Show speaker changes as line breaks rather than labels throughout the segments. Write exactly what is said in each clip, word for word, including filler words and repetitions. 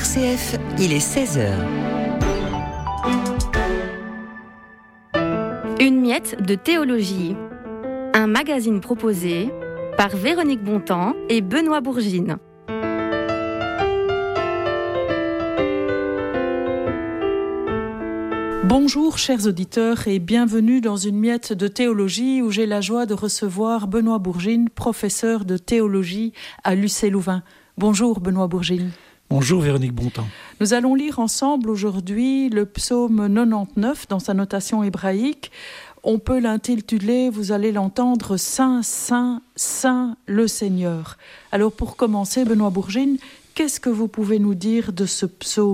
C F, il est seize heures.
Une miette de théologie. Un magazine proposé par Véronique Bontemps et Benoît Bourgine.
Bonjour chers auditeurs et bienvenue dans une miette de théologie où j'ai la joie de recevoir Benoît Bourgine, professeur de théologie à l'U C Louvain. Bonjour Benoît Bourgine.
Bonjour Véronique Bontemps.
Nous allons lire ensemble aujourd'hui le psaume quatre-vingt-dix-neuf dans sa notation hébraïque. On peut l'intituler, vous allez l'entendre, « Saint, Saint, Saint le Seigneur ». Alors pour commencer, Benoît Bourgine, qu'est-ce que vous pouvez nous dire de ce psaume ?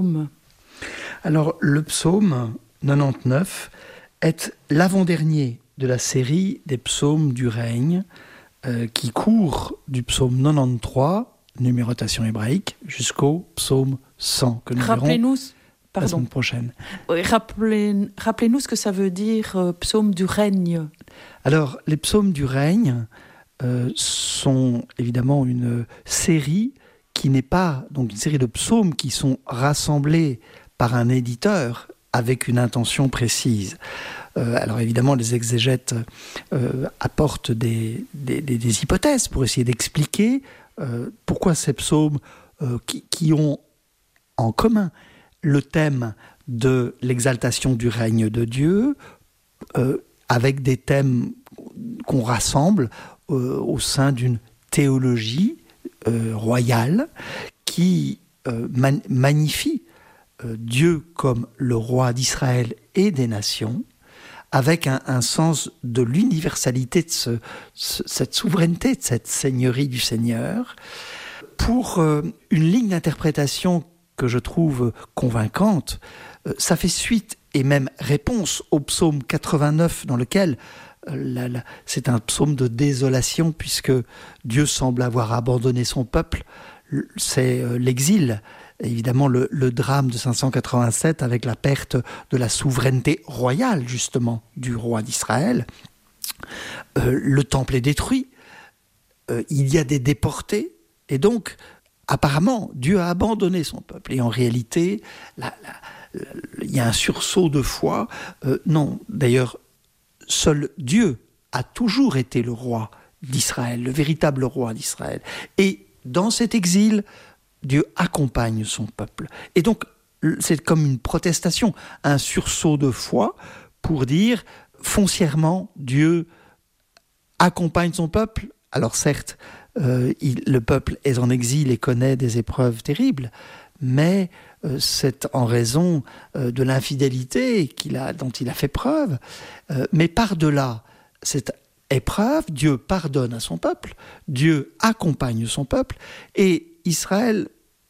Alors le psaume quatre-vingt-dix-neuf est l'avant-dernier de la série des psaumes du règne euh, qui court du psaume quatre-vingt-treize, numérotation hébraïque, jusqu'au psaume cent que nous
Rappelez-nous,
verrons
pardon.
la semaine prochaine.
Oui, rappelez, rappelez-nous ce que ça veut dire euh, psaume du règne.
Alors les psaumes du règne euh, sont évidemment une série qui n'est pas, donc une série de psaumes qui sont rassemblés par un éditeur avec une intention précise. Euh, alors évidemment, les exégètes euh, apportent des, des, des, des hypothèses pour essayer d'expliquer euh, pourquoi ces psaumes euh, qui, qui ont en commun le thème de l'exaltation du règne de Dieu, euh, avec des thèmes qu'on rassemble euh, au sein d'une théologie euh, royale qui euh, man- magnifie Dieu comme le roi d'Israël et des nations, avec un, un sens de l'universalité de ce, ce, cette souveraineté, de cette seigneurie du Seigneur, pour euh, une ligne d'interprétation que je trouve convaincante. Euh, ça fait suite et même réponse au psaume quatre-vingt-neuf, dans lequel euh, la, la, c'est un psaume de désolation, puisque Dieu semble avoir abandonné son peuple. C'est euh, l'exil. Évidemment, le, le drame de cinq cent quatre-vingt-sept avec la perte de la souveraineté royale, justement, du roi d'Israël. Euh, le temple est détruit. Euh, il y a des déportés. Et donc, apparemment, Dieu a abandonné son peuple. Et en réalité, la, la, la, il y a un sursaut de foi. Euh, non, d'ailleurs, seul Dieu a toujours été le roi d'Israël, le véritable roi d'Israël. Et dans cet exil, Dieu accompagne son peuple. Et donc, c'est comme une protestation, un sursaut de foi pour dire, foncièrement, Dieu accompagne son peuple. Alors certes, euh, il, le peuple est en exil et connaît des épreuves terribles, mais euh, c'est en raison euh, de l'infidélité qu'il a, dont il a fait preuve. Euh, mais par-delà cette épreuve, Dieu pardonne à son peuple, Dieu accompagne son peuple, et Israël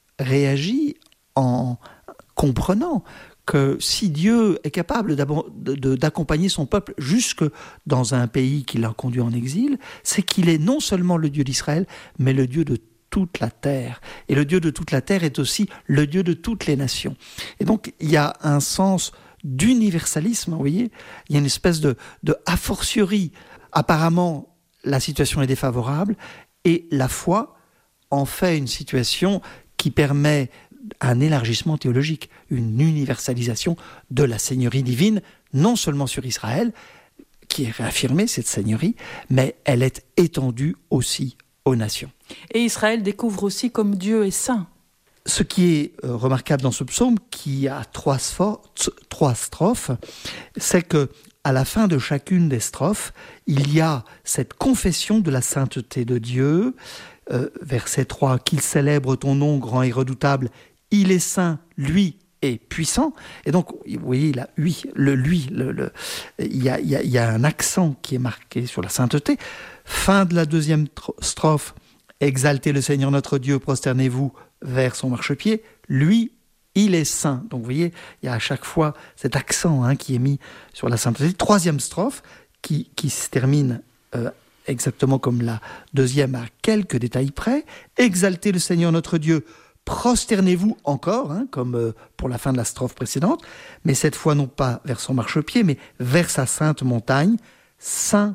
réagit en comprenant que si Dieu est capable d'accompagner son peuple jusque dans un pays qui l'a conduit en exil, c'est qu'il est non seulement le Dieu d'Israël, mais le Dieu de toute la terre. Et le Dieu de toute la terre est aussi le Dieu de toutes les nations. Et donc, il y a un sens d'universalisme, vous voyez, il y a une espèce de, de a fortiori. Apparemment, la situation est défavorable, et la foi en fait une situation qui permet un élargissement théologique, une universalisation de la seigneurie divine, non seulement sur Israël, qui est réaffirmée, cette seigneurie, mais elle est étendue aussi aux nations.
Et Israël découvre aussi comme Dieu est saint.
Ce qui est euh, remarquable dans ce psaume, qui a trois, spho- trois strophes, c'est que à la fin de chacune des strophes, il y a cette confession de la sainteté de Dieu. Euh, verset trois, « Qu'il célèbre ton nom grand et redoutable, il est saint, lui est puissant ». Et donc, vous voyez, il a oui, le lui, le, le, il, y a, il, y a, il y a un accent qui est marqué sur la sainteté. Fin de la deuxième tro- strophe, « Exaltez le Seigneur notre Dieu, prosternez-vous vers son marchepied, lui il est saint ». Donc vous voyez, il y a à chaque fois cet accent hein, qui est mis sur la sainteté. Troisième strophe, qui, qui se termine euh, exactement comme la deuxième, à quelques détails près. « Exaltez le Seigneur notre Dieu, prosternez-vous encore hein, », comme euh, pour la fin de la strophe précédente, mais cette fois non pas vers son marchepied, mais vers sa sainte montagne. « Saint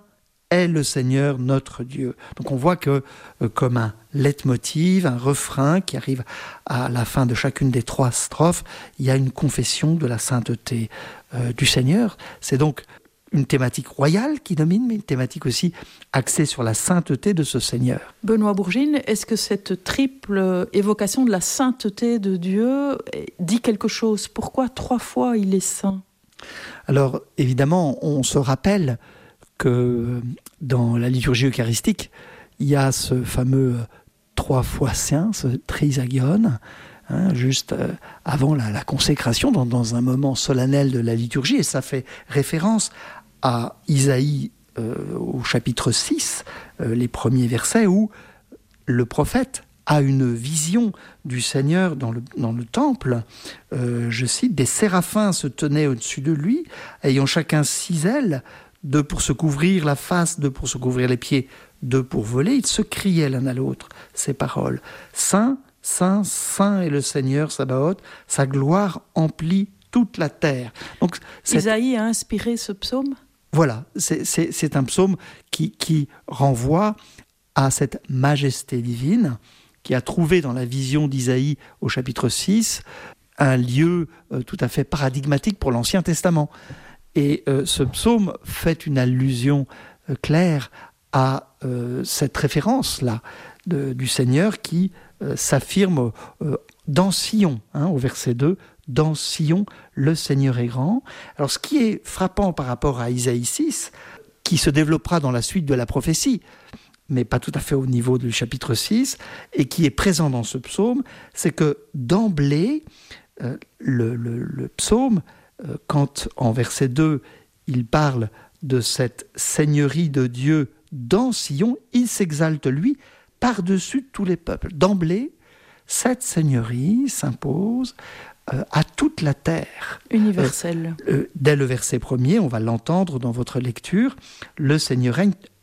est le Seigneur notre Dieu. Donc on voit que euh, comme un leitmotiv, un refrain qui arrive à la fin de chacune des trois strophes, il y a une confession de la sainteté euh, du Seigneur. C'est donc une thématique royale qui domine, mais une thématique aussi axée sur la sainteté de ce Seigneur.
Benoît Bourgine, est-ce que cette triple évocation de la sainteté de Dieu dit quelque chose? Pourquoi trois fois il est saint?
Alors évidemment, on se rappelle que dans la liturgie eucharistique, il y a ce fameux trois fois saint, ce trisagion, hein, juste euh, avant la, la consécration, dans, dans un moment solennel de la liturgie, et ça fait référence à Isaïe euh, au chapitre six, euh, les premiers versets, où le prophète a une vision du Seigneur dans le, dans le temple. Euh, je cite, « Des séraphins se tenaient au-dessus de lui, ayant chacun six ailes, deux pour se couvrir la face, deux pour se couvrir les pieds, deux pour voler. Ils se criaient l'un à l'autre ces paroles. Saint, Saint, Saint est le Seigneur Sabaoth, sa gloire emplit toute la terre. » Donc, cette...
Isaïe a inspiré ce psaume?
Voilà, c'est, c'est, c'est un psaume qui, qui renvoie à cette majesté divine, qui a trouvé dans la vision d'Isaïe au chapitre six un lieu euh, tout à fait paradigmatique pour l'Ancien Testament. Et euh, ce psaume fait une allusion euh, claire à euh, cette référence-là de, du Seigneur qui euh, s'affirme euh, dans Sion, hein, au verset deux, « Dans Sion, le Seigneur est grand ». Alors ce qui est frappant par rapport à Isaïe six, qui se développera dans la suite de la prophétie, mais pas tout à fait au niveau du chapitre six, et qui est présent dans ce psaume, c'est que d'emblée, euh, le, le, le psaume, euh, quand en verset deux, il parle de cette seigneurie de Dieu dans Sion, il s'exalte, lui, par-dessus tous les peuples. D'emblée, cette seigneurie s'impose euh, à toute la terre.
Universelle.
Euh, euh, dès le verset premier, on va l'entendre dans votre lecture, le Seigneur règne